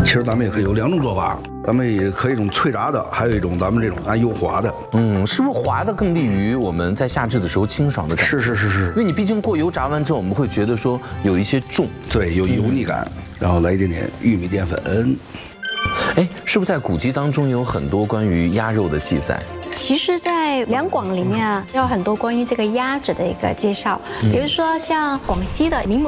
其实咱们也可以有2种做法，咱们也可以一种脆炸的，还有一种咱们这种油滑的。 是不是滑的更利于我们在夏至的时候清爽的感觉？ 是， 因为你毕竟过油炸完之后，我们会觉得说有一些重， 对，有油腻感，然后来一点点玉米淀粉。 哎，是不是在古籍当中有很多关于鸭肉的记载？ 其实，在两广里面啊，有很多关于这个鸭子的一个介绍，比如说像广西的宁